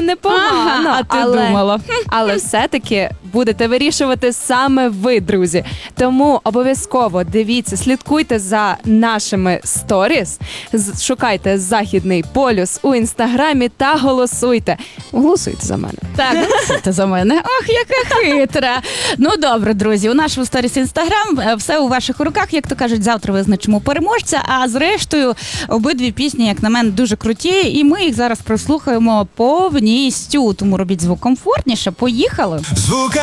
непогано. А ти думала. Але все-таки будете вирішувати саме ви, друзі. Тому обов'язково дивіться, слідкуйте за нашими сторіс, шукайте Західний полюс у Інстаграмі та голосуйте. Голосуйте за мене. Так, голосуйте за мене. Ох, яка хитра. Ну, добре, друзі, у нашому сторіс Інстаграм все у ваших руках, як то кажуть, завтра визначимо переможця, а зрештою обидві пісні, як на мене, дуже круті, і ми їх зараз прослухаємо повністю, тому робіть звук комфортніше. Поїхали!